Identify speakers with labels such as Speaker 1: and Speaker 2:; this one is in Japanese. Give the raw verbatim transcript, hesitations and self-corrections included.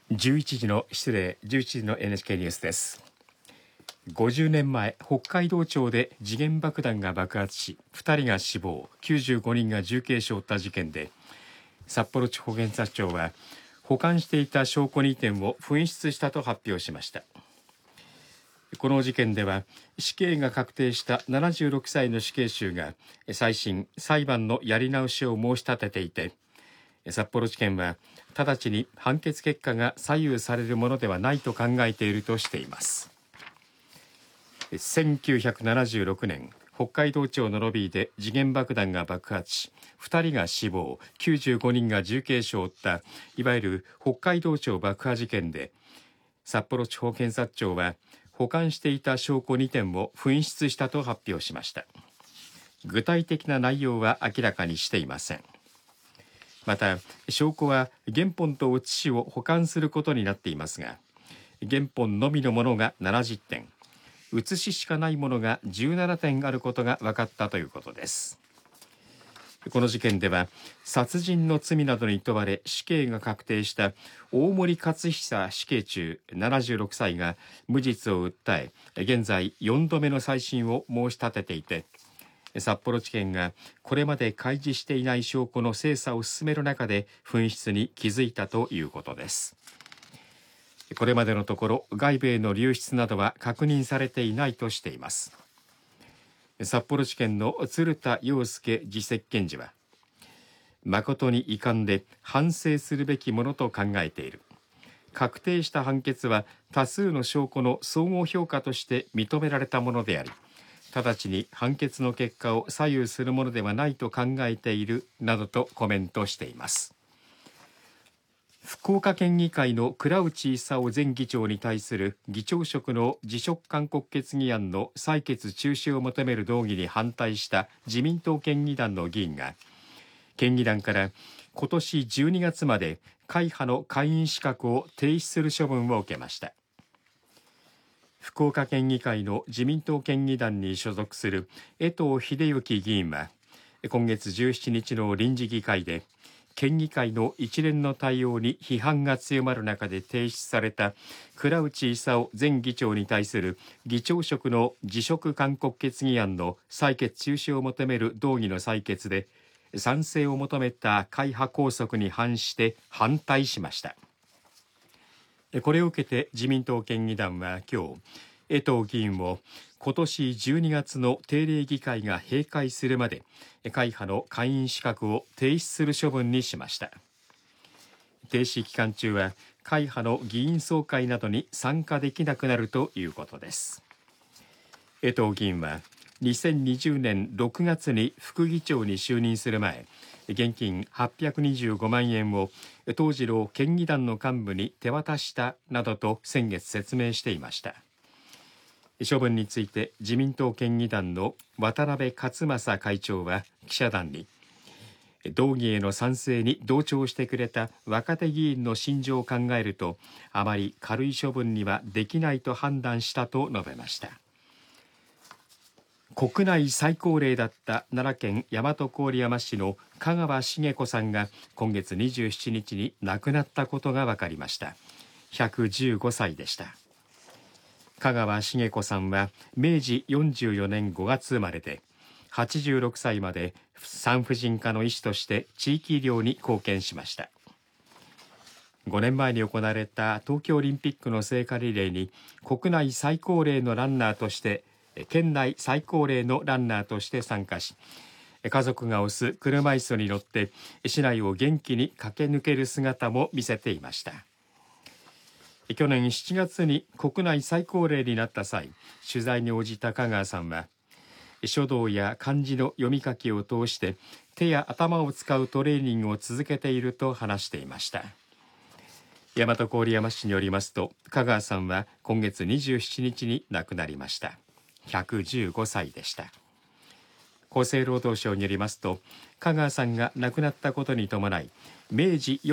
Speaker 1: じゅういちじの失礼じゅういちじの エヌエイチケー ニュースです。ごじゅうねんまえ、北海道庁で時限爆弾が爆発しふたりが死亡、きゅうじゅうごにんが重軽傷を負った事件で、札幌地方検察庁は保管していた証拠にてんを紛失したと発表しました。この事件では死刑が確定したななじゅうろくさいの死刑囚が再審裁判のやり直しを申し立てていて、札幌地検は直ちに判決結果が左右されるものではないと考えているとしています。せんきゅうひゃくななじゅうろくねん、北海道庁のロビーで時限爆弾が爆発しふたりが死亡、きゅうじゅうごにんが重軽傷を負ったいわゆる北海道庁爆破事件で、札幌地方検察庁は保管していた証拠にてんを紛失したと発表しました。具体的な内容は明らかにしていません。また証拠は原本と写しを保管することになっていますが、原本のみのものがななじゅってん、写ししかないものがじゅうななてんあることが分かったということです。この事件では殺人の罪などに問われ死刑が確定した大森克久死刑囚ななじゅうろくさいが無実を訴え、現在よんどめの再審を申し立てていて、札幌地検がこれまで開示していない証拠の精査を進める中で紛失に気づいたということです。これまでのところ外部への流出などは確認されていないとしています。札幌地検の鶴田洋介次席検事は、誠に遺憾で反省するべきものと考えている。確定した判決は多数の証拠の総合評価として認められたものであり、直ちに判決の結果を左右するものではないと考えているなどとコメントしています。福岡県議会の倉内功前議長に対する議長職の辞職勧告決議案の採決中止を求める動議に反対した自民党県議団の議員が、県議団から今年じゅうにがつまで会派の会員資格を停止する処分を受けました。福岡県議会の自民党県議団に所属する江藤秀幸議員は、今月じゅうしちにちの臨時議会で県議会の一連の対応に批判が強まる中で提出された倉内功前議長に対する議長職の辞職勧告決議案の採決中止を求める動議の採決で、賛成を求めた会派拘束に反して反対しました。これを受けて自民党県議団は今日、江藤議員を今年じゅうにがつの定例議会が閉会するまで会派の会員資格を停止する処分にしました。停止期間中は会派の議員総会などに参加できなくなるということです。江藤議員はにせんにじゅうねんろくがつに副議長に就任する前、現金はっぴゃくにじゅうごまんえんを当時の県議団の幹部に手渡したなどと先月説明していました。処分について自民党県議団の渡辺勝正会長は記者団に、動議への賛成に同調してくれた若手議員の心情を考えると、あまり軽い処分にはできないと判断したと述べました。国内最高齢だった奈良県大和郡山市の香川茂子さんが今月にじゅうしちにちに亡くなったことが分かりました。ひゃくじゅうごさいでした。香川茂子さんはめいじよんじゅうよねんごがつ生まれで、はちじゅうろくさいまで産婦人科の医師として地域医療に貢献しました。ごねんまえに行われた東京オリンピックの聖火リレーに国内最高齢のランナーとして県内最高齢のランナーとして参加し、家族が押す車椅子に乗って市内を元気に駆け抜ける姿も見せていました。去年しちがつに国内最高齢になった際、取材に応じた香川さんは、書道や漢字の読み書きを通して手や頭を使うトレーニングを続けていると話していました。大和郡山市によりますと、香川さんは今月にじゅうしちにちに亡くなりました。ひゃくじゅうごさいでした。厚生労働省によりますと、香川さんが亡くなったことに伴い、めいじ